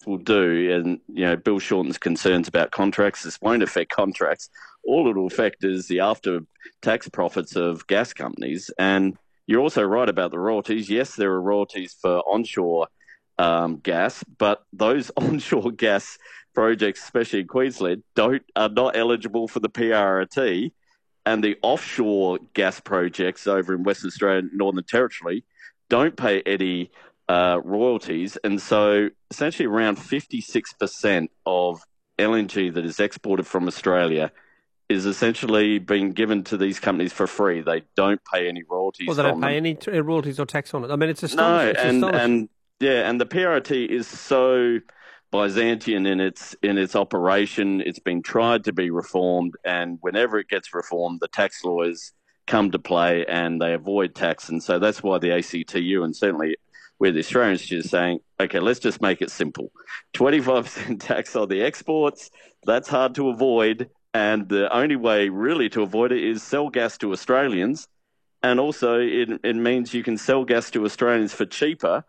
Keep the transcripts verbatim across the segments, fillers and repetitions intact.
will do, and, you know, Bill Shorten's concerns about contracts, this won't affect contracts. All it will affect is the after-tax profits of gas companies. And you're also right about the royalties. Yes, there are royalties for onshore um, gas, but those onshore gas projects, especially in Queensland, don't are not eligible for the P R R T. And the offshore gas projects over in Western Australia and Northern Territory don't pay any uh, royalties. And so essentially around fifty-six percent of L N G that is exported from Australia is essentially being given to these companies for free. They don't pay any royalties. Well, they don't from pay them. any t- royalties or tax on it. I mean, it's astonishing. No, it's and, astonishing. and yeah, and the P R R T is so Byzantine in its in its operation. It's been tried to be reformed, and whenever it gets reformed, the tax lawyers come to play and they avoid tax. And so that's why the A C T U and certainly we're the Australian Institute is saying, okay, let's just make it simple. twenty-five percent tax on the exports, that's hard to avoid. And the only way really to avoid it is sell gas to Australians. And also it, it means you can sell gas to Australians for cheaper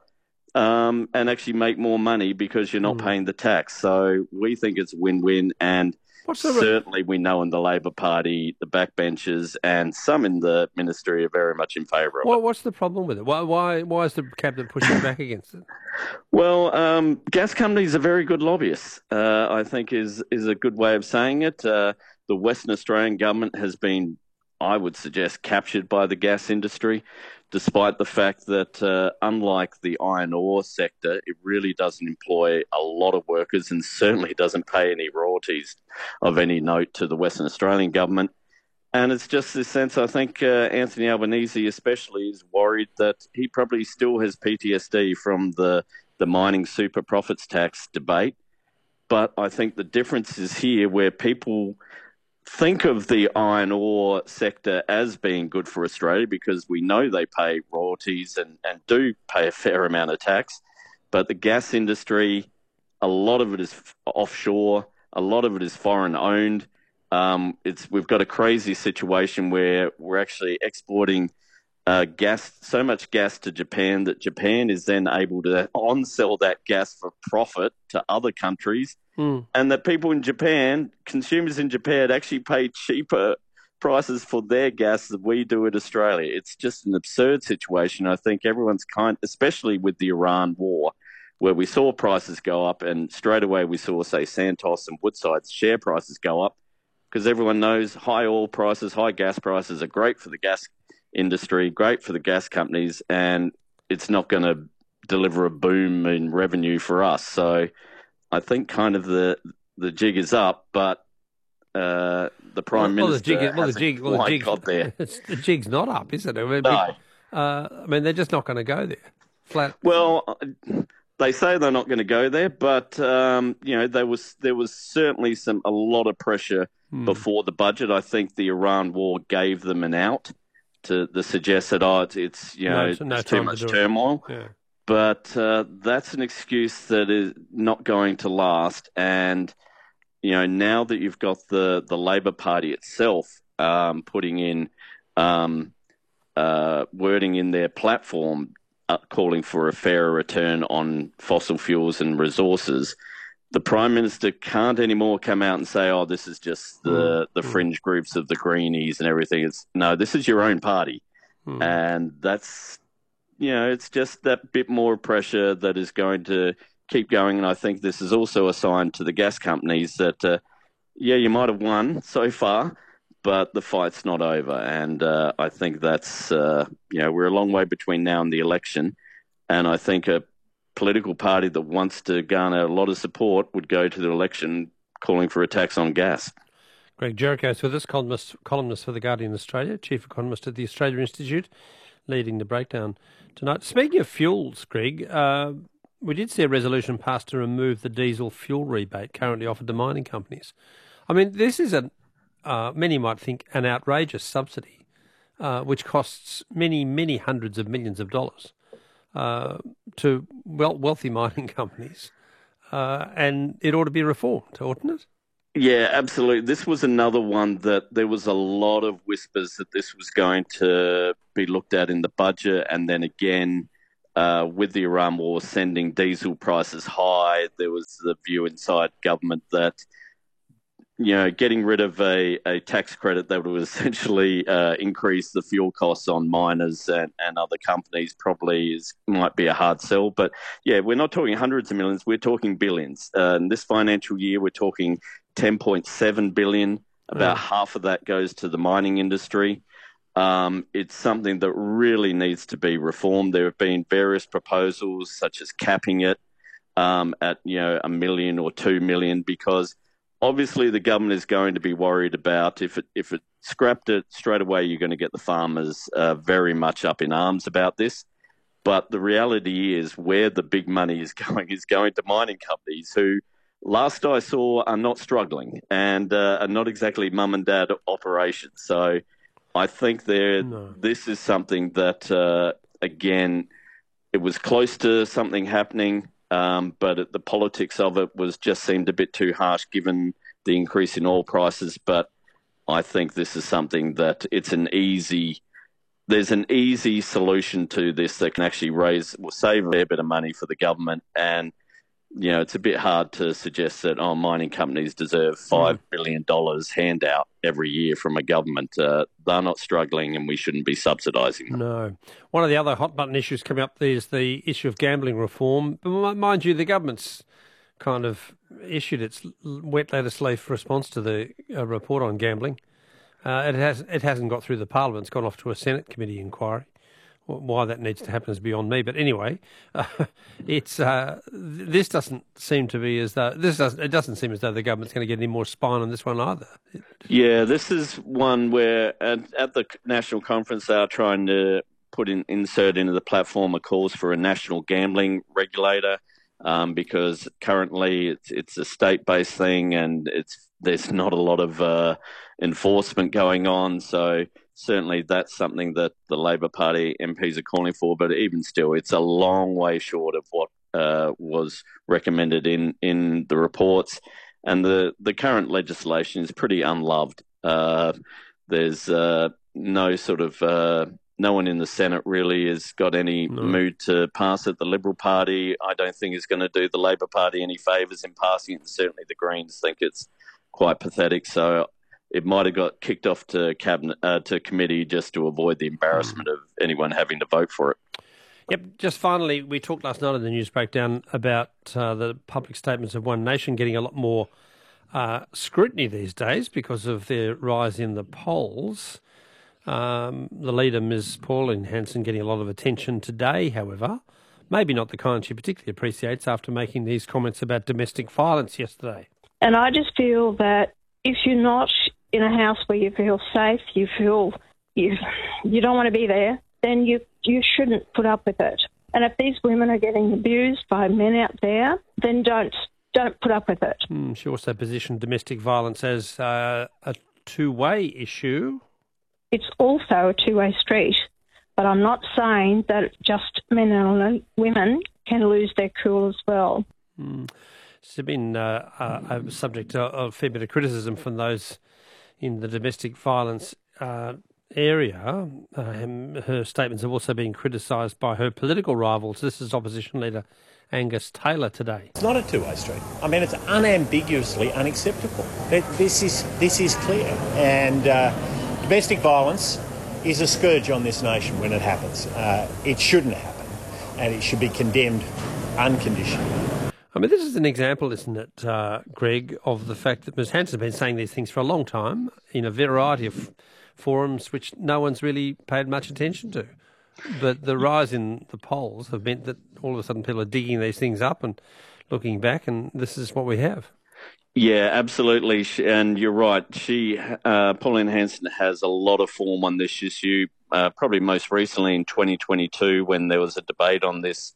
um, and actually make more money because you're not Mm. paying the tax. So we think it's win-win. And What's the certainly we know in the Labor Party, the backbenchers and some in the ministry are very much in favour of Well, it. what's the problem with it? Why, why, why is the cabinet pushing back against it? Well, um, gas companies are very good lobbyists, uh, I think is, is a good way of saying it. Uh, the Western Australian government has been, I would suggest, captured by the gas industry, despite the fact that, uh, unlike the iron ore sector, it really doesn't employ a lot of workers and certainly doesn't pay any royalties of any note to the Western Australian government. And it's just this sense, I think uh, Anthony Albanese especially is worried that he probably still has P T S D from the, the mining super profits tax debate. But I think the difference is here where people think of the iron ore sector as being good for Australia because we know they pay royalties and, and do pay a fair amount of tax. But the gas industry, a lot of it is offshore, a lot of it is foreign owned. Um, it's we've got a crazy situation where we're actually exporting uh, gas, so much gas to Japan that Japan is then able to on-sell that gas for profit to other countries. Mm. And that people in Japan, consumers in Japan, actually pay cheaper prices for their gas than we do in Australia. It's just an absurd situation. I think everyone's kind, especially with the Iran war, where we saw prices go up and straight away we saw, say, Santos and Woodside's share prices go up because everyone knows high oil prices, high gas prices are great for the gas industry, great for the gas companies, and it's not going to deliver a boom in revenue for us. So I think kind of the the jig is up, but uh, the Prime well, Minister well, the jig, well, the hasn't jig, well, the quite jig, got there. It's, the jig's not up, is it? I mean, No. uh, I mean, they're just not going to go there. Flat. Well, they say they're not going to go there, but um, you know, there was there was certainly some a lot of pressure Hmm. before the budget. I think the Iran war gave them an out to the suggest that oh, it's, it's you know, No, no there's too time to much do it. turmoil. Yeah. But uh, that's an excuse that is not going to last. And, you know, now that you've got the, the Labor Party itself um, putting in um, uh, wording in their platform uh, calling for a fairer return on fossil fuels and resources, the Prime Minister can't anymore come out and say, oh, this is just the, the fringe groups of the Greenies and everything. It's no, this is your own party. Hmm. And that's, you know, it's just that bit more pressure that is going to keep going. And I think this is also a sign to the gas companies that, uh, yeah, you might have won so far, but the fight's not over. And uh, I think that's, uh, you know, we're a long way between now and the election. And I think a political party that wants to garner a lot of support would go to the election calling for a tax on gas. Greg Jericho's with us, columnist, columnist for The Guardian Australia, chief economist at the Australia Institute, leading the breakdown tonight. Speaking of fuels, Greg, uh, we did see a resolution passed to remove the diesel fuel rebate currently offered to mining companies. I mean, this is, a, uh, many might think, an outrageous subsidy, uh, which costs many, many hundreds of millions of dollars uh, to well, wealthy mining companies. Uh, and it ought to be reformed, oughtn't it? Yeah, absolutely. This was another one that there was a lot of whispers that this was going to be looked at in the budget, and then again uh, with the Iran war sending diesel prices high. There was the view inside government that, you know, getting rid of a, a tax credit that would essentially uh, increase the fuel costs on miners and, and other companies probably is might be a hard sell. But yeah, we're not talking hundreds of millions, we're talking billions. Uh, in this financial year, we're talking ten point seven billion. About mm. half of that goes to the mining industry. Um, it's something that really needs to be reformed. There have been various proposals, such as capping it um, at, you know, a million or two million, because obviously the government is going to be worried about if it if it scrapped it straight away, you're going to get the farmers uh, very much up in arms about this. But the reality is where the big money is going is going to mining companies who, last I saw, are not struggling and uh, are not exactly mum and dad operations. So I think there, no. this is something that, uh, again, it was close to something happening, um, but it, the politics of it was just seemed a bit too harsh given the increase in oil prices. But I think this is something that it's an easy, there's an easy solution to this that can actually raise, will save a fair bit of money for the government. And you know, it's a bit hard to suggest that, oh, mining companies deserve five billion dollars handout every year from a government. Uh, they're not struggling and we shouldn't be subsidising them. No. One of the other hot button issues coming up there is the issue of gambling reform. But mind you, the government's kind of issued its wet lettuce leaf response to the uh, report on gambling. Uh, it, has, it hasn't got through the Parliament. It's gone off to a Senate committee inquiry. Why that needs to happen is beyond me. But anyway, uh, it's uh, this doesn't seem to be as though this doesn't. It doesn't seem as though the government's going to get any more spine on this one either. Yeah, this is one where at, at the national conference they are trying to put in insert into the platform a calls for a national gambling regulator um, because currently it's it's a state-based thing and it's there's not a lot of uh, enforcement going on. So certainly that's something that the Labor Party M Ps are calling for, but even still, it's a long way short of what uh, was recommended in, in the reports. And the, the current legislation is pretty unloved. Uh, there's uh, no sort of, uh, no one in the Senate really has got any no. mood to pass it. The Liberal Party, I don't think, is going to do the Labor Party any favours in passing it. And certainly the Greens think it's quite pathetic. So it might have got kicked off to cabinet uh, to committee just to avoid the embarrassment mm. of anyone having to vote for it. Yep. Just finally, we talked last night in the news breakdown about uh, the public statements of One Nation getting a lot more uh, scrutiny these days because of their rise in the polls. Um, the leader, Miz Pauline Hanson, getting a lot of attention today, however. Maybe not the kind she particularly appreciates after making these comments about domestic violence yesterday. And I just feel that if you're not in a house where you feel safe, you feel you you don't want to be there, then you you shouldn't put up with it. And if these women are getting abused by men out there, then don't don't put up with it. Mm, she also positioned domestic violence as uh, a two-way issue. It's also a two-way street, but I'm not saying that just men and women can lose their cool as well. Mm. It's been uh, a, a subject of a fair bit of criticism from those in the domestic violence uh, area. Uh, her statements have also been criticised by her political rivals. This is Opposition Leader Angus Taylor today. It's not a two-way street. I mean, it's unambiguously unacceptable. This is this is clear. And uh, domestic violence is a scourge on this nation when it happens. Uh, it shouldn't happen, and it should be condemned unconditionally. I mean, this is an example, isn't it, uh, Greg, of the fact that Miz Hanson has been saying these things for a long time in a variety of forums which no one's really paid much attention to. But the rise in the polls have meant that all of a sudden people are digging these things up and looking back, and this is what we have. Yeah, absolutely. And you're right. She, uh, Pauline Hanson, has a lot of form on this issue, uh, probably most recently in twenty twenty-two when there was a debate on this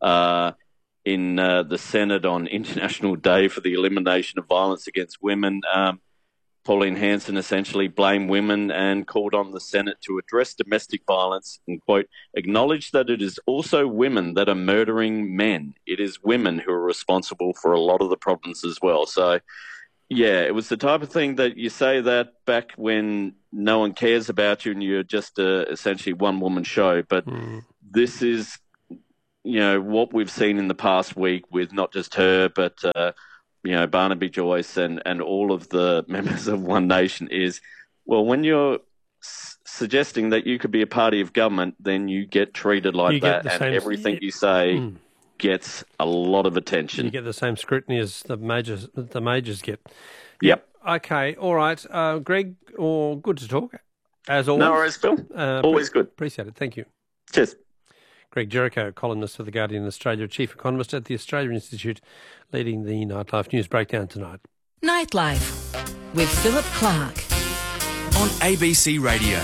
uh in uh, the Senate on International Day for the Elimination of Violence Against Women. Um, Pauline Hanson essentially blamed women and called on the Senate to address domestic violence and, quote, acknowledge that it is also women that are murdering men. It is women who are responsible for a lot of the problems as well. So, yeah, it was the type of thing that you say that back when no one cares about you and you're just uh, essentially one-woman show. But mm. this is you know, what we've seen in the past week with not just her, but, uh, you know, Barnaby Joyce and, and all of the members of One Nation is, well, when you're s- suggesting that you could be a party of government, then you get treated like You that, get the and same- everything you say Mm. gets a lot of attention. You get the same scrutiny as the majors the majors get. Yep. Okay. All right. Uh, Greg, or good to talk as always. No worries, Phil. Uh, Always pre- good. Appreciate it. Thank you. Cheers. Greg Jericho, columnist for The Guardian Australia, chief economist at the Australia Institute, leading the Nightlife News Breakdown tonight. Nightlife with Philip Clark on A B C Radio.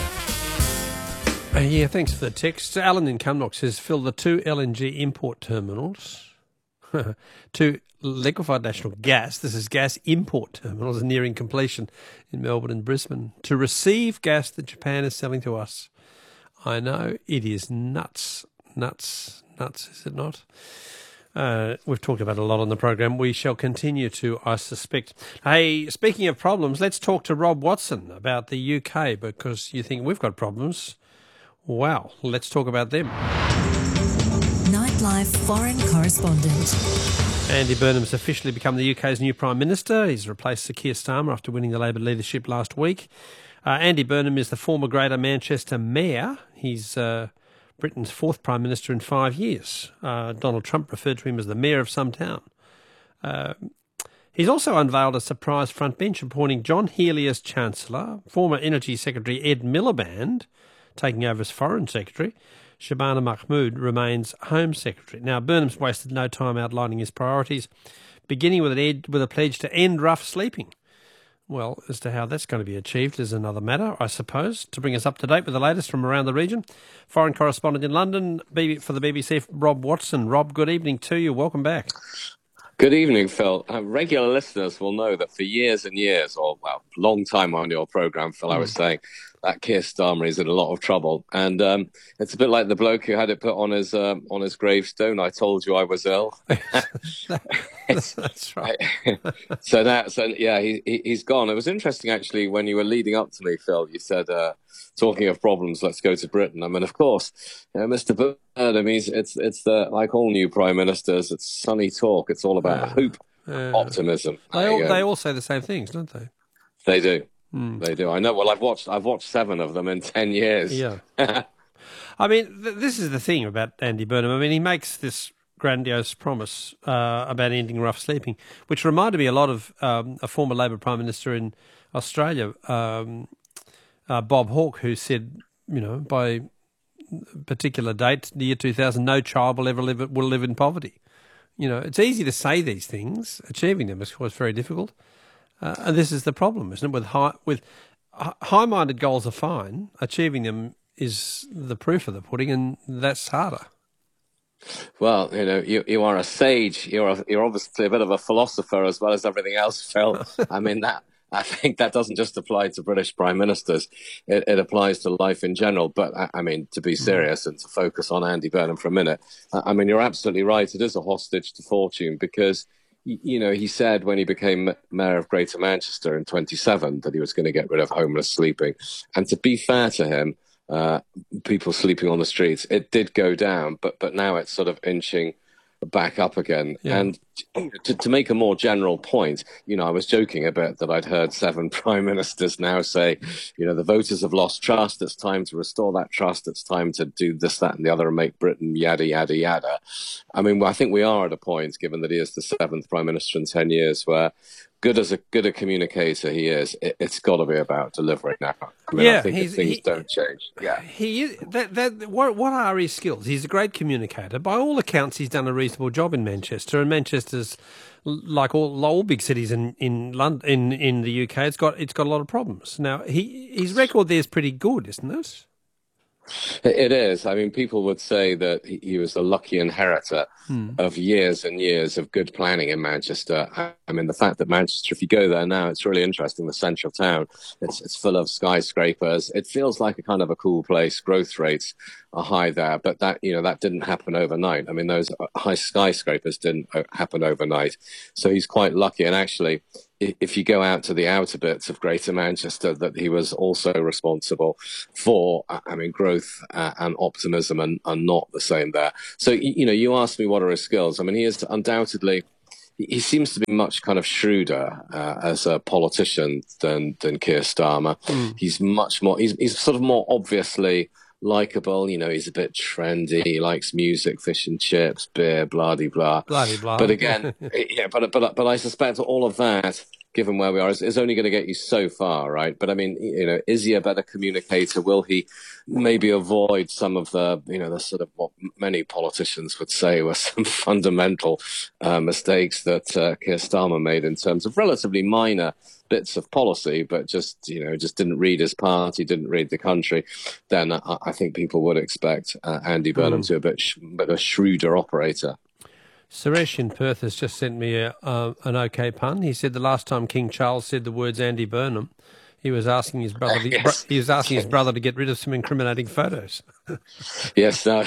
Uh, yeah, thanks for the text. Alan in Cumnock says, Phil, the two L N G import terminals, two liquefied natural gas, this is gas import terminals, are nearing completion in Melbourne and Brisbane to receive gas that Japan is selling to us. I know, it is nuts, nuts, nuts, is it not? Uh, we've talked about it a lot on the program. We shall continue to, I suspect. Hey, speaking of problems, let's talk to Rob Watson about the U K, because you think we've got problems. Wow, let's talk about them. Nightlife foreign correspondent. Andy Burnham's officially become the U K's new Prime Minister. He's replaced Sir Keir Starmer after winning the Labor leadership last week. Uh, Andy Burnham is the former Greater Manchester Mayor. He's uh, Britain's fourth Prime Minister in five years. Uh, Donald Trump referred to him as the Mayor of some town. Uh, he's also unveiled a surprise front bench appointing John Healey as Chancellor, former Energy Secretary Ed Miliband taking over as Foreign Secretary. Shabana Mahmood remains Home Secretary. Now, Burnham's wasted no time outlining his priorities, beginning with, an ed- with a pledge to end rough sleeping. Well, as to how that's going to be achieved is another matter, I suppose. To bring us up to date with the latest from around the region, foreign correspondent in London for the B B C, Rob Watson. Rob, good evening to you. Welcome back. Good evening, Phil. Uh, regular listeners will know that for years and years, or well, long time on your programme, Phil, mm. I was saying that Keir Starmer is in a lot of trouble. And um, it's a bit like the bloke who had it put on his um, on his gravestone, I told you I was ill. That's right. so, that, so yeah, he, he, he's gone. It was interesting, actually, when you were leading up to me, Phil, you said, uh, talking of problems, let's go to Britain. I mean, of course, you know, Mister Burnham, he's, it's, it's the, like all new prime ministers, it's sunny talk. It's all about yeah. hope, yeah. optimism. They all, they all say the same things, don't they? They do. Mm. They do. I know. Well, I've watched. I've watched seven of them in ten years. Yeah. I mean, th- this is the thing about Andy Burnham. I mean, he makes this grandiose promise uh, about ending rough sleeping, which reminded me a lot of um, a former Labor Prime Minister in Australia, um, uh, Bob Hawke, who said, you know, by a particular date, the year two thousand, no child will ever live will live in poverty. You know, it's easy to say these things. Achieving them is, of course, very difficult. Uh, and this is the problem, isn't it? With high, with high-minded goals are fine. Achieving them is the proof of the pudding, and that's harder. Well, you know, you you are a sage. You're a, you're obviously a bit of a philosopher as well as everything else, Phil. I mean, that I think that doesn't just apply to British prime ministers. It, it applies to life in general. But I, I mean, to be serious and to focus on Andy Burnham for a minute, I, I mean, you're absolutely right. It is a hostage to fortune because, you know, he said when he became mayor of Greater Manchester in twenty-seven that he was going to get rid of homeless sleeping. And to be fair to him, uh, people sleeping on the streets, it did go down, but but now it's sort of inching back up again. Yeah. And to, to make a more general point, you know, I was joking a bit that I'd heard seven prime ministers now say, you know, the voters have lost trust. It's time to restore that trust. It's time to do this, that, and the other and make Britain yada, yada, yada. I mean, I think we are at a point, given that he is the seventh prime minister in ten years, where good as a good a communicator he is, it, it's got to be about delivering now. I mean, yeah, I think he's, things he, don't change. Yeah, he is. That, that, what, what are his skills? He's a great communicator. By all accounts, he's done a reasonable job in Manchester, and Manchester's, like all all big cities in in London, in, in the U K, it's got it's got a lot of problems. Now, he his record there is pretty good, isn't it? It is. I mean, people would say that he was a lucky inheritor hmm. of years and years of good planning in Manchester. I mean, the fact that Manchester, if you go there now, it's really interesting. The central town, it's it's full of skyscrapers. It feels like a kind of a cool place. Growth rates are high there, but that, you know, that didn't happen overnight. I mean, those high skyscrapers didn't happen overnight. So he's quite lucky. And actually, if you go out to the outer bits of Greater Manchester, that he was also responsible for, I mean, growth uh, and optimism and are not the same there. So, you know, you asked me what are his skills. I mean, he is undoubtedly, he seems to be much kind of shrewder uh, as a politician than, than Keir Starmer. Mm. He's much more, he's, he's sort of more obviously likable, you know, he's a bit trendy, he likes music, fish and chips, beer, blah-de-blah. Blah-de-blah. But again, yeah, but, but, but I suspect all of that, given where we are, is, is only going to get you so far, right? But I mean, you know, is he a better communicator? Will he maybe avoid some of the, you know, the sort of what many politicians would say were some fundamental uh, mistakes that uh, Keir Starmer made in terms of relatively minor bits of policy, but just, you know, just didn't read his party, didn't read the country, then I, I think people would expect uh, Andy Burnham mm. to be a bit, sh- bit a shrewder operator. Suresh in Perth has just sent me a, uh, an okay pun. He said the last time King Charles said the words Andy Burnham, he was asking his brother. To, yes. He was asking his brother to get rid of some incriminating photos. Yes, no.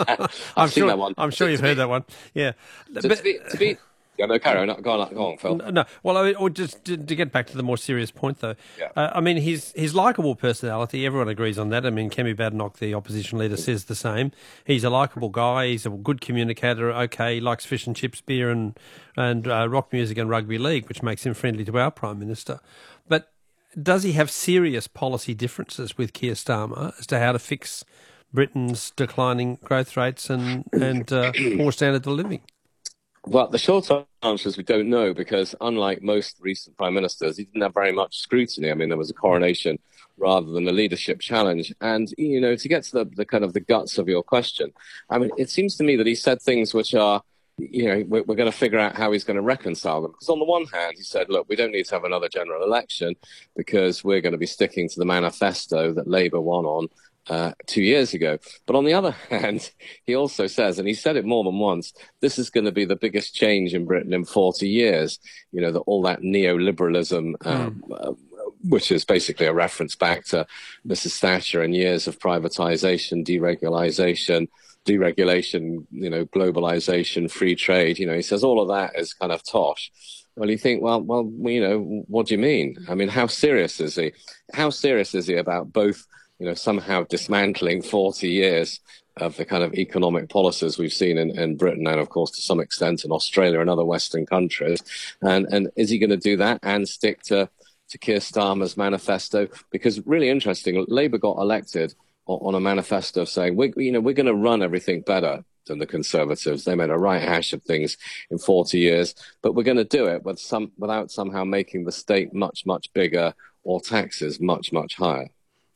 I'm sure. That one. I'm sure you've heard be, that one. Yeah. To, but, to be. To be Yeah, no, carry on. Go on, go on, Phil. No, well, I mean, or just to, to get back to the more serious point, though. Yeah. Uh, I mean, his his likeable personality, everyone agrees on that. I mean, Kemi Badenoch, the opposition leader, says the same. He's a likeable guy. He's a good communicator. Okay, he likes fish and chips, beer, and and uh, rock music and rugby league, which makes him friendly to our Prime Minister. But does he have serious policy differences with Keir Starmer as to how to fix Britain's declining growth rates and and uh, poor standard of living? Well, the short answer is we don't know, because unlike most recent prime ministers, he didn't have very much scrutiny. I mean, there was a coronation rather than a leadership challenge. And, you know, to get to the, the kind of the guts of your question, I mean, it seems to me that he said things which are, you know, we're, we're going to figure out how he's going to reconcile them. Because on the one hand, he said, look, we don't need to have another general election because we're going to be sticking to the manifesto that Labour won on Uh, two years ago. But on the other hand, he also says, and he said it more than once, this is going to be the biggest change in Britain in forty years. You know, that all that neoliberalism, um, mm. uh, which is basically a reference back to Missus Thatcher and years of privatization, deregulation, deregulation, you know, globalization, free trade. You know, he says all of that is kind of tosh. Well, you think, well, well, you know, what do you mean? I mean, how serious is he? How serious is he about both, you know, somehow dismantling forty years of the kind of economic policies we've seen in, in Britain and, of course, to some extent in Australia and other Western countries? And and is he going to do that and stick to, to Keir Starmer's manifesto? Because really interesting, Labour got elected on, on a manifesto saying, we, you know, we're going to run everything better than the Conservatives. They made a right hash of things in forty years, but we're going to do it with some, without somehow making the state much, much bigger or taxes much, much higher.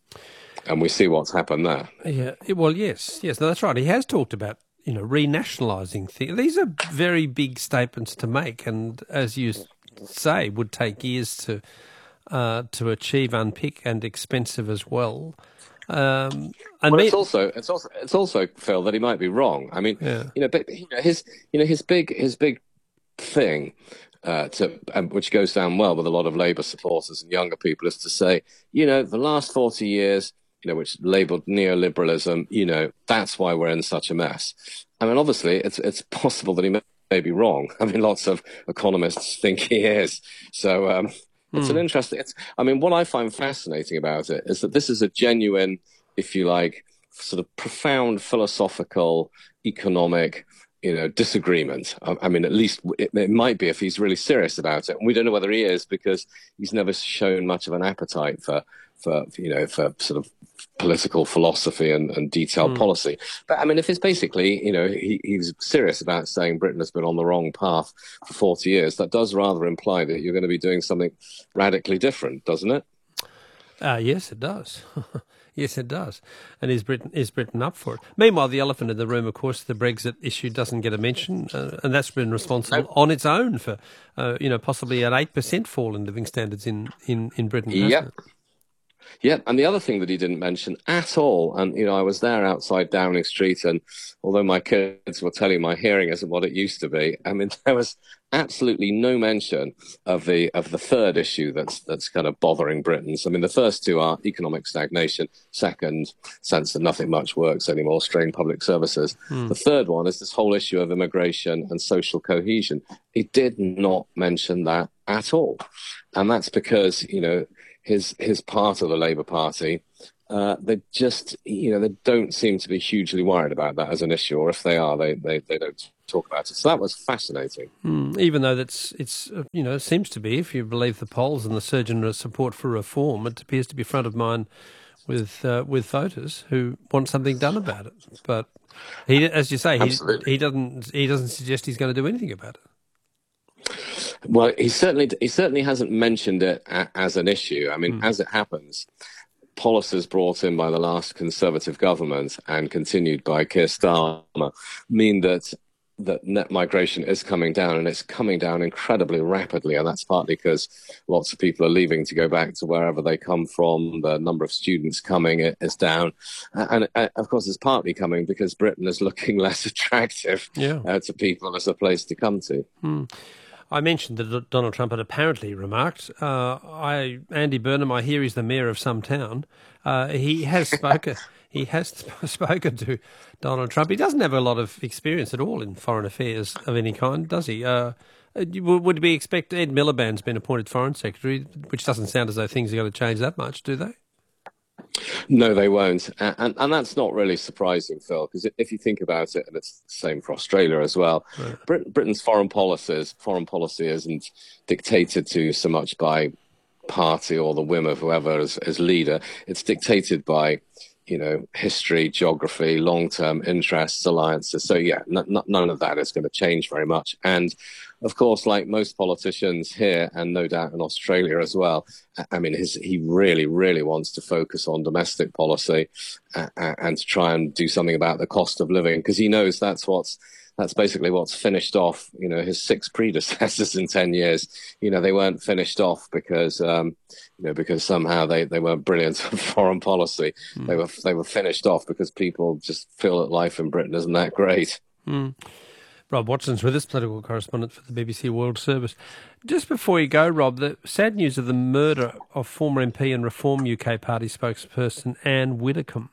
And we see what's happened there. Yeah, well, yes, yes, no, that's right. He has talked about, you know, renationalising things. These are very big statements to make, and as you say, would take years to uh, to achieve, unpick, and expensive as well. Um, and well, me- it's also it's also it's also Phil, that he might be wrong. I mean, yeah. you know, but you know, his you know his big his big thing. Uh, to, um, which goes down well with a lot of Labour supporters and younger people, is to say, you know, the last forty years, you know, which labelled neoliberalism, you know, that's why we're in such a mess. I mean, obviously, it's it's possible that he may, may be wrong. I mean, lots of economists think he is. So um, it's mm. an interesting. It's, I mean, what I find fascinating about it is that this is a genuine, if you like, sort of profound philosophical, economic, you know, disagreement. I, I mean, at least it, it might be if he's really serious about it. And we don't know whether he is, because he's never shown much of an appetite for, for you know, for sort of political philosophy and, and detailed mm. policy. But I mean, if it's basically, you know, he, he's serious about saying Britain has been on the wrong path for forty years, that does rather imply that you're going to be doing something radically different, doesn't it? Uh, yes, it does. Yes, it does. And is Britain is Britain up for it? Meanwhile, the elephant in the room, of course, the Brexit issue doesn't get a mention, uh, and that's been responsible nope. on its own for, uh, you know, possibly an eight percent fall in living standards in, in, in Britain. Yep. It? Yeah, and the other thing that he didn't mention at all, and, you know, I was there outside Downing Street, and although my kids will tell you my hearing isn't what it used to be, I mean, there was absolutely no mention of the of the third issue that's that's kind of bothering Britons. I mean, the first two are economic stagnation. Second, sense that nothing much works anymore, strained public services. Mm. The third one is this whole issue of immigration and social cohesion. He did not mention that at all. And that's because, you know, his his part of the Labour Party, uh, they just, you know, they don't seem to be hugely worried about that as an issue, or if they are, they, they, they don't talk about it. So that was fascinating. Mm, even though that's, it's, uh, you know, it seems to be, if you believe the polls and the surge in support for reform, it appears to be front of mind with uh, with voters who want something done about it. But he, as you say, he, he doesn't he doesn't suggest he's going to do anything about it. Well, he certainly he certainly hasn't mentioned it a, as an issue. I mean, mm. as it happens, policies brought in by the last Conservative government and continued by Keir Starmer mean that that net migration is coming down, and it's coming down incredibly rapidly. And that's partly because lots of people are leaving to go back to wherever they come from. The number of students coming is down. And, and of course, it's partly coming because Britain is looking less attractive yeah. uh, to people as a place to come to. Mm. I mentioned that Donald Trump had apparently remarked, uh, I, Andy Burnham, I hear he's the mayor of some town. Uh, he has spoken he has spoken to Donald Trump. He doesn't have a lot of experience at all in foreign affairs of any kind, does he? Uh, would we expect Ed Miliband's been appointed Foreign Secretary, which doesn't sound as though things are going to change that much, do they? No, they won't. And, and, and that's not really surprising, Phil, because if you think about it, and it's the same for Australia as well, right. Brit- Britain's foreign policies, foreign policy isn't dictated to so much by party or the whim of whoever is, is leader. It's dictated by, you know, history, geography, long-term interests, alliances. So, yeah, n- n- none of that is going to change very much. And, of course, like most politicians here, and no doubt in Australia as well, I mean, his, he really, really wants to focus on domestic policy uh, and to try and do something about the cost of living, because he knows that's what's That's basically what's finished off, you know, his six predecessors in ten years. You know, they weren't finished off because, um, you know, because somehow they, they weren't brilliant at foreign policy. Mm. They were they were finished off because people just feel that life in Britain isn't that great. Mm. Rob Watson's with us, political correspondent for the B B C World Service. Just before you go, Rob, the sad news of the murder of former M P and Reform U K Party spokesperson Anne Widdecombe,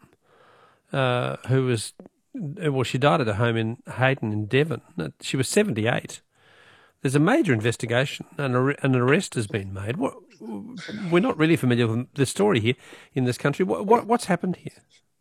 uh, who was... Well, she died at her home in Hayden in Devon. She was seventy-eight. There's a major investigation and an arrest has been made. What, we're not really familiar with the story here in this country. What, what, what's happened here?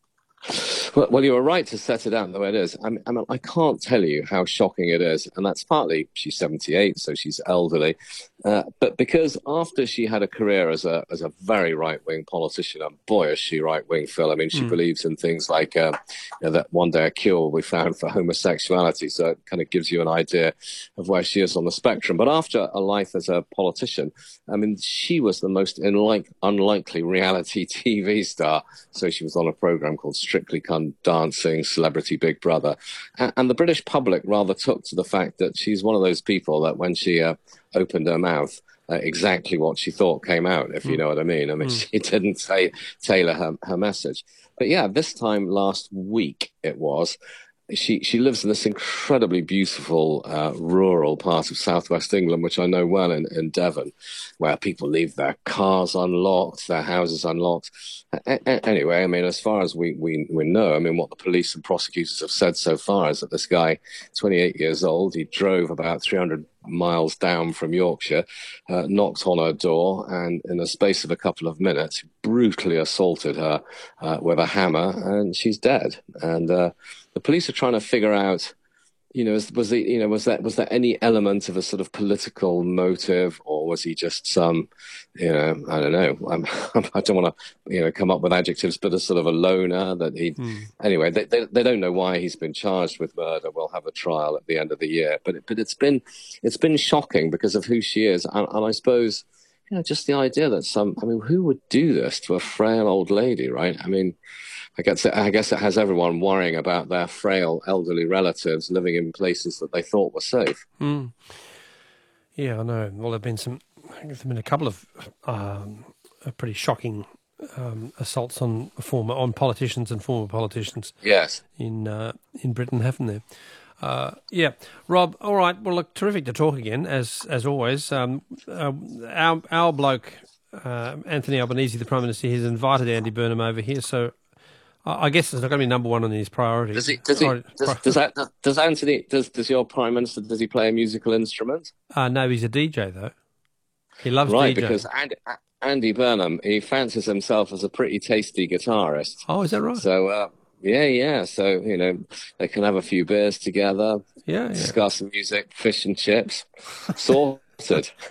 Well, well, you were right to set it out the way it is. I mean, I mean, I can't tell you how shocking it is. And that's partly she's seventy-eight, so she's elderly. Uh, but because after she had a career as a as a very right-wing politician, and boy, is she right-wing, Phil. I mean, she mm. believes in things like uh, you know, that one day a cure will be found for homosexuality. So it kind of gives you an idea of where she is on the spectrum. But after a life as a politician, I mean, she was the most unlike, unlikely reality T V star. So she was on a program called Strictly Come Dancing, Celebrity Big Brother. And, and the British public rather took to the fact that she's one of those people that when she uh, opened her mouth, uh, exactly what she thought came out, if you know what I mean. I mean, mm. she didn't say, tailor her, her message. But yeah, this time last week it was, She she lives in this incredibly beautiful uh, rural part of southwest England, which I know well, in, in Devon, where people leave their cars unlocked, their houses unlocked. A- a- anyway, I mean, as far as we, we, we know, I mean, what the police and prosecutors have said so far is that this guy, twenty-eight years old, he drove about three hundred miles down from Yorkshire, uh, knocked on her door, and in the space of a couple of minutes, brutally assaulted her uh, with a hammer, and she's dead. And uh, the police are trying to figure out, you know, was, was he, you know, was that was there any element of a sort of political motive, or was he just some, you know, I don't know, I'm, I don't want to, you know, come up with adjectives, but a sort of a loner that he. Mm. Anyway, they, they they don't know why he's been charged with murder. We'll have a trial at the end of the year, but it, but it's been it's been shocking because of who she is, and, and I suppose, you know, just the idea that some, I mean, who would do this to a frail old lady, right? I mean. I guess, it, I guess it has everyone worrying about their frail elderly relatives living in places that they thought were safe. Mm. Yeah, I know. Well, there have been some, there have been a couple of um, pretty shocking um, assaults on former on politicians and former politicians. Yes. In uh, in Britain, haven't there? Uh, yeah, Rob. All right. Well, look, terrific to talk again, as as always. Um, uh, our our bloke, uh, Anthony Albanese, the Prime Minister, has invited Andy Burnham over here, so I guess it's not going to be number one on his priorities. Does he? Does he? Or, Does, does that? Does Anthony? Does Does your Prime Minister? Does he play a musical instrument? Uh, no, he's a D J though. He loves right, D J. because Andy, Andy Burnham, he fancies himself as a pretty tasty guitarist. Oh, is that right? So. Uh, Yeah, yeah. So, you know, they can have a few beers together, yeah, yeah. discuss music, fish and chips. Sorted.